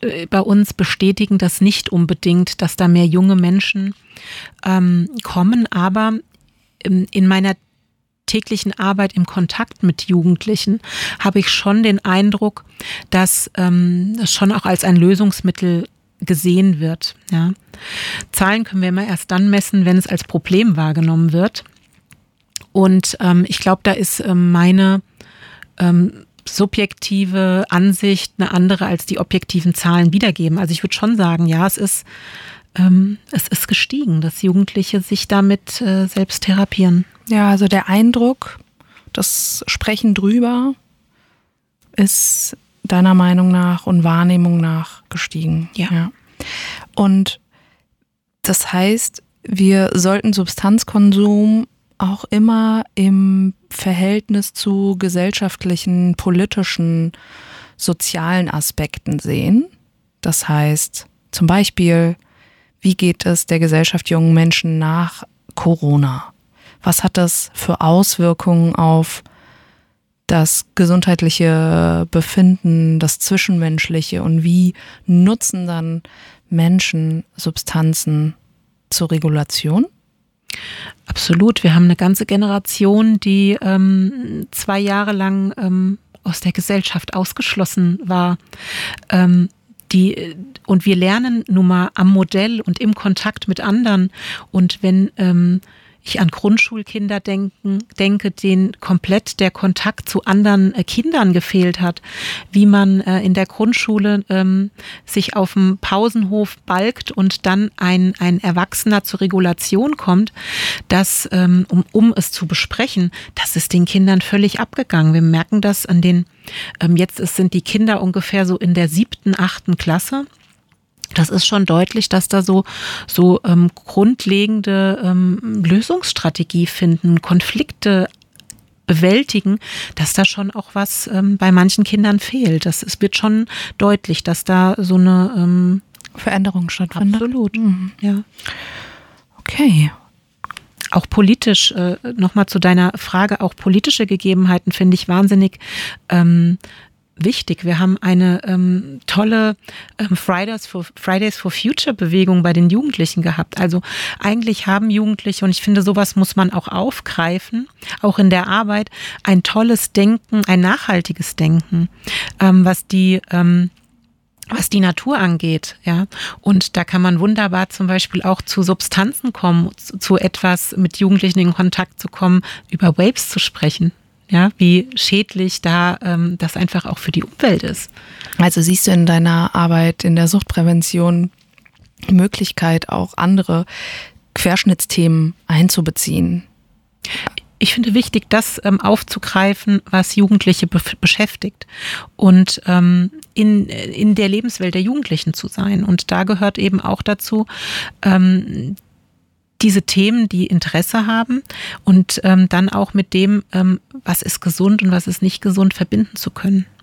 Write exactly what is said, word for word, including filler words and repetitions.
äh, bei uns bestätigen das nicht unbedingt, dass da mehr junge Menschen ähm, kommen, aber in, in meiner täglichen Arbeit im Kontakt mit Jugendlichen habe ich schon den Eindruck, dass ähm, das schon auch als ein Lösungsmittel gesehen wird. Ja. Zahlen können wir immer erst dann messen, wenn es als Problem wahrgenommen wird. Und ähm, ich glaube, da ist ähm, meine ähm, subjektive Ansicht eine andere, als die objektiven Zahlen wiedergeben. Also ich würde schon sagen, ja, es ist, ähm, es ist gestiegen, dass Jugendliche sich damit äh, selbst therapieren. Ja, also der Eindruck, das Sprechen drüber ist deiner Meinung nach und Wahrnehmung nach gestiegen. Ja. ja. Und das heißt, wir sollten Substanzkonsum auch immer im Verhältnis zu gesellschaftlichen, politischen, sozialen Aspekten sehen. Das heißt, zum Beispiel, wie geht es der Gesellschaft jungen Menschen nach Corona? Was hat das für Auswirkungen auf das gesundheitliche Befinden, das Zwischenmenschliche und wie nutzen dann Menschen Substanzen zur Regulation? Absolut. Wir haben eine ganze Generation, die ähm, zwei Jahre lang ähm, aus der Gesellschaft ausgeschlossen war. Ähm, die, und wir lernen nun mal am Modell und im Kontakt mit anderen. Und wenn ähm, ich an Grundschulkinder denken, denke, denen komplett der Kontakt zu anderen äh, Kindern gefehlt hat, wie man äh, in der Grundschule ähm, sich auf dem Pausenhof balgt und dann ein, ein Erwachsener zur Regulation kommt, das, ähm, um, um es zu besprechen, das ist den Kindern völlig abgegangen. Wir merken das an den, ähm, jetzt ist, sind die Kinder ungefähr so in der siebten, achten Klasse. Das ist schon deutlich, dass da so, so ähm, grundlegende ähm, Lösungsstrategie finden, Konflikte bewältigen, dass da schon auch was ähm, bei manchen Kindern fehlt. Das, es wird schon deutlich, dass da so eine ähm, Veränderung stattfindet. Absolut, mhm. ja. Okay. Auch politisch, äh, nochmal zu deiner Frage, auch politische Gegebenheiten finde ich wahnsinnig ähm, wichtig. Wir haben eine ähm, tolle ähm, Fridays for, Fridays for Future Bewegung bei den Jugendlichen gehabt. Also eigentlich haben Jugendliche, und ich finde, sowas muss man auch aufgreifen, auch in der Arbeit, ein tolles Denken, ein nachhaltiges Denken, ähm, was die ähm, was die Natur angeht, ja. Und da kann man wunderbar zum Beispiel auch zu Substanzen kommen, zu, zu etwas mit Jugendlichen in Kontakt zu kommen, über Vapes zu sprechen. Ja, wie schädlich da ähm, das einfach auch für die Umwelt ist. Also siehst du in deiner Arbeit in der Suchtprävention die Möglichkeit, auch andere Querschnittsthemen einzubeziehen? Ich finde wichtig, das ähm, aufzugreifen, was Jugendliche be- beschäftigt und ähm, in, in der Lebenswelt der Jugendlichen zu sein. Und da gehört eben auch dazu, ähm, diese Themen, die Interesse haben und ähm, dann auch mit dem, ähm, was ist gesund und was ist nicht gesund, verbinden zu können.